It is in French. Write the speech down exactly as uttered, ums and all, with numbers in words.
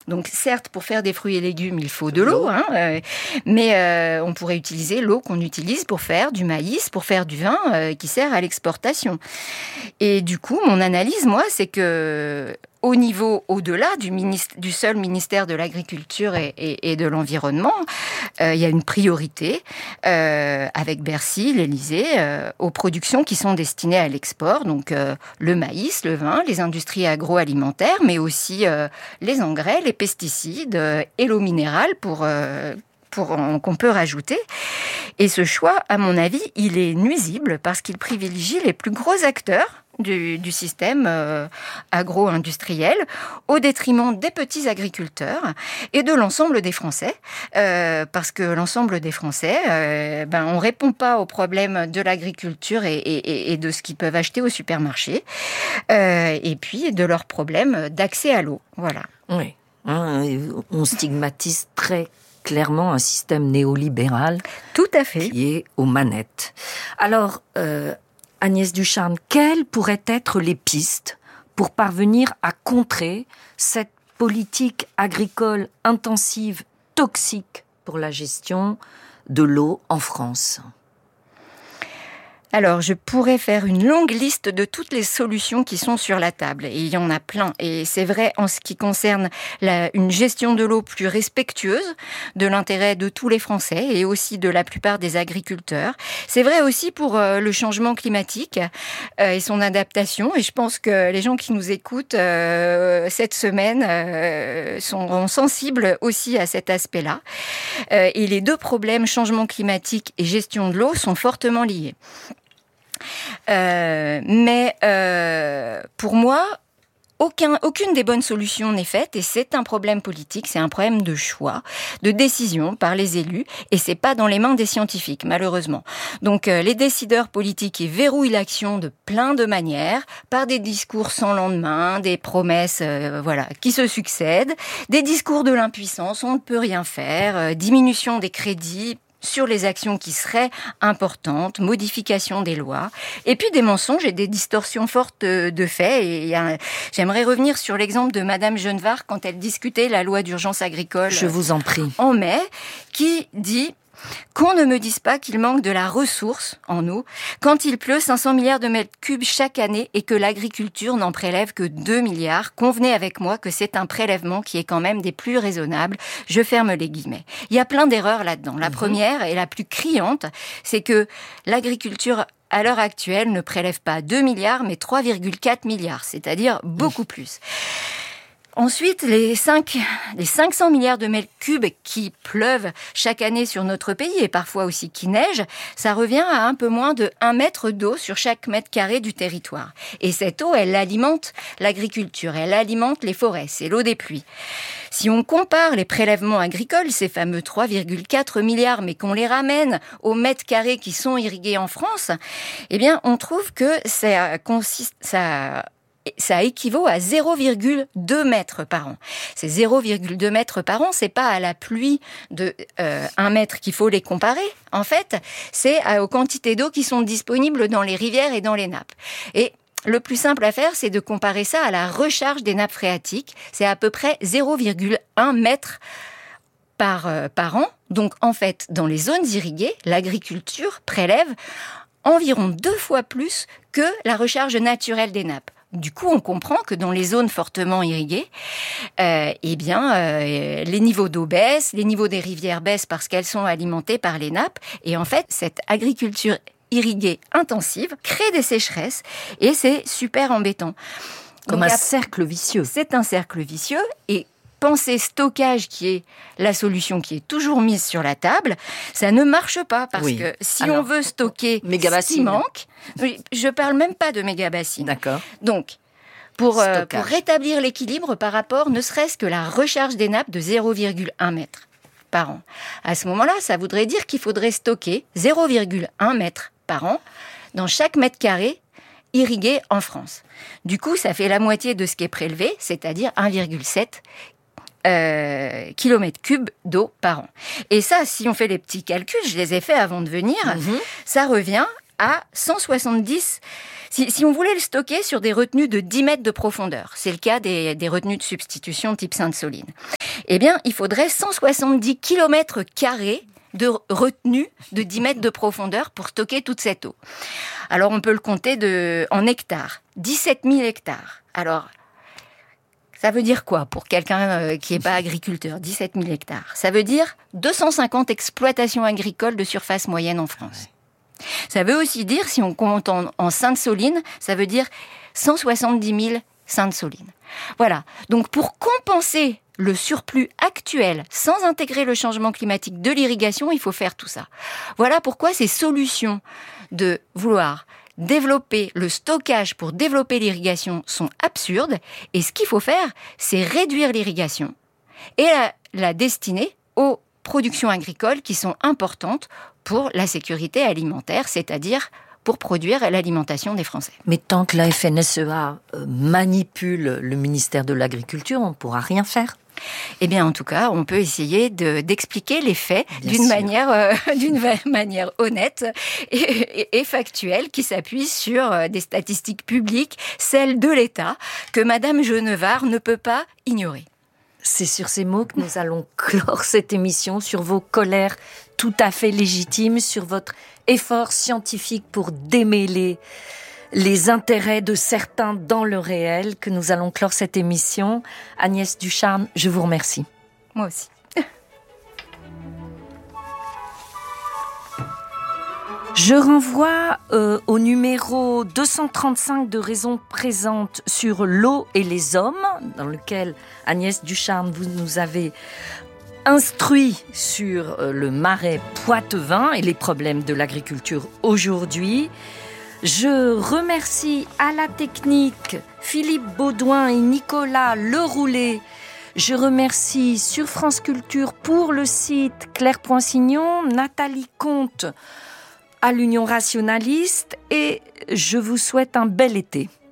Donc certes, pour faire des fruits et légumes, il faut de l'eau, hein, euh, mais euh, on pourrait utiliser l'eau qu'on utilise pour faire du maïs, pour faire du vin euh, qui sert à l'exportation. Et du coup, mon analyse, moi, c'est que au niveau au-delà du, ministère, du seul ministère de l'Agriculture et, et, et de l'Environnement, euh, il y a une priorité euh, avec Bercy, l'Élysée, euh, aux productions qui sont destinées à l'export, donc euh, le maïs, le vin, les industries agroalimentaires, mais aussi euh, les engrais, les pesticides euh, et l'eau minérale pour... Euh, Pour, qu'on peut rajouter. Et ce choix, à mon avis, il est nuisible parce qu'il privilégie les plus gros acteurs du, du système euh, agro-industriel au détriment des petits agriculteurs et de l'ensemble des Français. Euh, parce que l'ensemble des Français, euh, ben, on ne répond pas aux problèmes de l'agriculture et, et, et de ce qu'ils peuvent acheter au supermarché. Euh, et puis de leurs problèmes d'accès à l'eau. Voilà. Oui, on stigmatise très clairement un système néolibéral. Tout à fait. Qui est aux manettes. Alors, euh, Agnès Ducharme, quelles pourraient être les pistes pour parvenir à contrer cette politique agricole intensive, toxique pour la gestion de l'eau en France ? Alors, je pourrais faire une longue liste de toutes les solutions qui sont sur la table. Et il y en a plein. Et c'est vrai en ce qui concerne la, une gestion de l'eau plus respectueuse de l'intérêt de tous les Français et aussi de la plupart des agriculteurs. C'est vrai aussi pour euh, le changement climatique euh, et son adaptation. Et je pense que les gens qui nous écoutent euh, cette semaine euh, sont sensibles aussi à cet aspect-là. Euh, et les deux problèmes, changement climatique et gestion de l'eau, sont fortement liés. Euh, mais euh, pour moi, aucun, aucune des bonnes solutions n'est faite et c'est un problème politique, c'est un problème de choix, de décision par les élus et c'est pas dans les mains des scientifiques, malheureusement. Donc euh, les décideurs politiques ils verrouillent l'action de plein de manières, par des discours sans lendemain, des promesses euh, voilà, qui se succèdent, des discours de l'impuissance, on ne peut rien faire, euh, diminution des crédits, sur les actions qui seraient importantes, modification des lois, et puis des mensonges et des distorsions fortes de faits. Et un... j'aimerais revenir sur l'exemple de Madame Genevard quand elle discutait la loi d'urgence agricole. Je vous en prie. En mai, qui dit qu'on ne me dise pas qu'il manque de la ressource en eau quand il pleut cinq cents milliards de mètres cubes chaque année et que l'agriculture n'en prélève que deux milliards. Convenez avec moi que c'est un prélèvement qui est quand même des plus raisonnables. Je ferme les guillemets. Il y a plein d'erreurs là-dedans. La mmh. première et la plus criante, c'est que l'agriculture à l'heure actuelle ne prélève pas deux milliards mais trois virgule quatre milliards, c'est-à-dire beaucoup mmh. plus. Ensuite, les, cinq, les cinq cents milliards de mètres cubes qui pleuvent chaque année sur notre pays et parfois aussi qui neigent, ça revient à un peu moins de un mètre d'eau sur chaque mètre carré du territoire. Et cette eau, elle alimente l'agriculture, elle alimente les forêts, c'est l'eau des pluies. Si on compare les prélèvements agricoles, ces fameux trois virgule quatre milliards, mais qu'on les ramène aux mètres carrés qui sont irrigués en France, eh bien, on trouve que ça consiste, ça ça équivaut à zéro virgule deux mètres par an. Ces zéro virgule deux mètres par an, c'est pas à la pluie de euh, un mètre qu'il faut les comparer. En fait, c'est à, aux quantités d'eau qui sont disponibles dans les rivières et dans les nappes. Et le plus simple à faire, c'est de comparer ça à la recharge des nappes phréatiques. C'est à peu près zéro virgule un mètre par, euh, par an. Donc, en fait, dans les zones irriguées, l'agriculture prélève environ deux fois plus que la recharge naturelle des nappes. Du coup, on comprend que dans les zones fortement irriguées, euh, eh bien, euh, les niveaux d'eau baissent, les niveaux des rivières baissent parce qu'elles sont alimentées par les nappes. Et en fait, cette agriculture irriguée intensive crée des sécheresses et c'est super embêtant. Comme Donc, un cercle vicieux. C'est un cercle vicieux et penser stockage qui est la solution qui est toujours mise sur la table, ça ne marche pas parce oui. que si Alors, on veut stocker ce qui manque, je parle même pas de mégabassines. D'accord. Donc, pour, euh, pour rétablir l'équilibre par rapport ne serait-ce que la recharge des nappes de zéro virgule un mètre par an. À ce moment-là, ça voudrait dire qu'il faudrait stocker zéro virgule un mètre par an dans chaque mètre carré irrigué en France. Du coup, ça fait la moitié de ce qui est prélevé, c'est-à-dire un virgule sept Euh, kilomètres cubes d'eau par an. Et ça, si on fait les petits calculs, je les ai faits avant de venir, mmh. ça revient à cent soixante-dix. Si, si on voulait le stocker sur des retenues de dix mètres de profondeur, c'est le cas des, des retenues de substitution type Sainte-Soline, eh bien, il faudrait cent soixante-dix kilomètres carrés de retenue de dix mètres de profondeur pour stocker toute cette eau. Alors, on peut le compter de, en hectares. dix-sept mille hectares. Alors, ça veut dire quoi pour quelqu'un qui n'est pas agriculteur, dix-sept mille hectares? Ça veut dire deux cent cinquante exploitations agricoles de surface moyenne en France. Ça veut aussi dire, si on compte en, en Sainte-Soline, ça veut dire cent soixante-dix mille Sainte-Soline. Voilà. Donc, pour compenser le surplus actuel, sans intégrer le changement climatique de l'irrigation, il faut faire tout ça. Voilà pourquoi ces solutions de vouloir développer le stockage pour développer l'irrigation sont absurdes. Et ce qu'il faut faire, c'est réduire l'irrigation et la, la destiner aux productions agricoles qui sont importantes pour la sécurité alimentaire, c'est-à-dire pour produire l'alimentation des Français. Mais tant que la F N S E A manipule le ministère de l'Agriculture, on ne pourra rien faire. Eh bien, en tout cas, on peut essayer de, d'expliquer les faits bien d'une manière, euh, d'une manière honnête et, et, et factuelle, qui s'appuie sur euh, des statistiques publiques, celles de l'État, que Madame Genevard ne peut pas ignorer. C'est sur ces mots que nous allons clore cette émission, sur vos colères tout à fait légitimes, sur votre effort scientifique pour démêler les intérêts de certains dans le réel, que nous allons clore cette émission. Agnès Ducharne, je vous remercie. Moi aussi. Je renvoie euh, au numéro deux cent trente-cinq de Raison présente sur l'eau et les hommes, dans lequel Agnès Ducharne, vous nous avez instruit sur euh, le marais poitevin et les problèmes de l'agriculture aujourd'hui. Je remercie à la technique Philippe Baudouin et Nicolas Leroulet. Je remercie sur France Culture pour le site Claire Poinsignon, Nathalie Comte à l'Union rationaliste, et je vous souhaite un bel été.